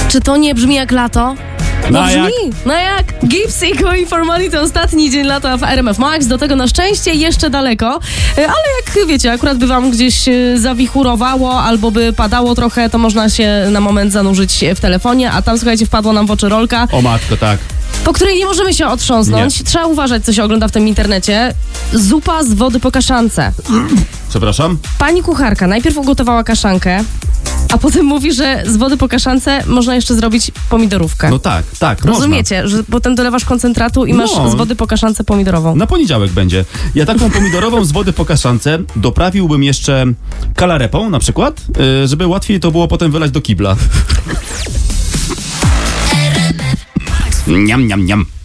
Czy to nie brzmi jak lato? No brzmi. jak? No jak? Gibbs i Informali to ostatni dzień lata w RMF Max. Do tego na szczęście jeszcze daleko. Ale jak wiecie, akurat by wam gdzieś zawichurowało albo by padało trochę, to można się na moment zanurzyć w telefonie, a tam, słuchajcie, wpadła nam w oczy rolka, O matko, tak. po której nie możemy się otrząsnąć. Nie. Trzeba uważać, co się ogląda w tym internecie. Zupa z wody po kaszance. Przepraszam? Pani kucharka najpierw ugotowała kaszankę, a potem mówi, że z wody po kaszance można jeszcze zrobić pomidorówkę. No tak, Rozumiecie, że potem dolewasz koncentratu i masz No. z wody po kaszance pomidorową. Można. Na poniedziałek będzie. Ja taką pomidorową z wody po kaszance doprawiłbym jeszcze kalarepą na przykład, żeby łatwiej to było potem wylać do kibla. Niam, niam, niam.